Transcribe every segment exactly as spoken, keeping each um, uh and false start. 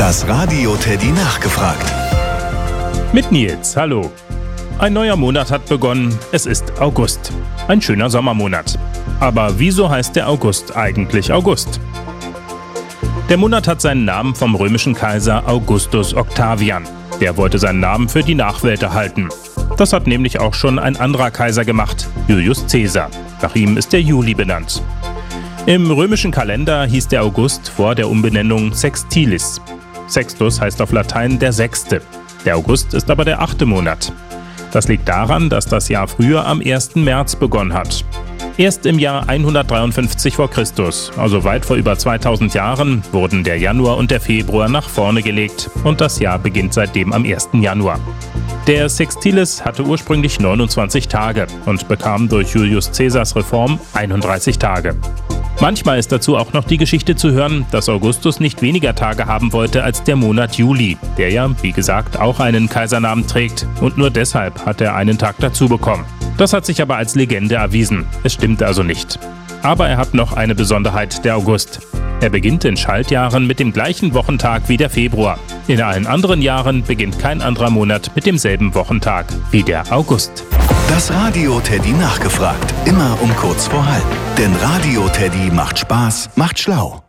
Das Radio Teddy nachgefragt. Mit Nils, hallo. Ein neuer Monat hat begonnen, es ist August. Ein schöner Sommermonat. Aber wieso heißt der August eigentlich August? Der Monat hat seinen Namen vom römischen Kaiser Augustus Octavian. Der wollte seinen Namen für die Nachwelt erhalten. Das hat nämlich auch schon ein anderer Kaiser gemacht, Julius Caesar. Nach ihm ist der Juli benannt. Im römischen Kalender hieß der August vor der Umbenennung Sextilis. Sextus heißt auf Latein der Sechste. Der August ist aber der achte Monat. Das liegt daran, dass das Jahr früher am ersten März begonnen hat. Erst im Jahr hundertdreiundfünfzig vor Christus, also weit vor über zweitausend Jahren, wurden der Januar und der Februar nach vorne gelegt und das Jahr beginnt seitdem am ersten Januar. Der Sextilis hatte ursprünglich neunundzwanzig Tage und bekam durch Julius Caesars Reform einunddreißig Tage. Manchmal ist dazu auch noch die Geschichte zu hören, dass Augustus nicht weniger Tage haben wollte als der Monat Juli, der ja, wie gesagt, auch einen Kaisernamen trägt und nur deshalb hat er einen Tag dazu bekommen. Das hat sich aber als Legende erwiesen. Es stimmt also nicht. Aber er hat noch eine Besonderheit, der August. Er beginnt in Schaltjahren mit dem gleichen Wochentag wie der Februar. In allen anderen Jahren beginnt kein anderer Monat mit demselben Wochentag wie der August. Das Radio Teddy nachgefragt. Immer um kurz vor halb. Denn Radio Teddy macht Spaß, macht schlau.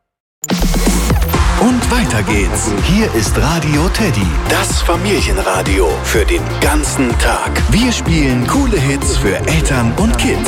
Und weiter geht's. Hier ist Radio Teddy, das Familienradio für den ganzen Tag. Wir spielen coole Hits für Eltern und Kids.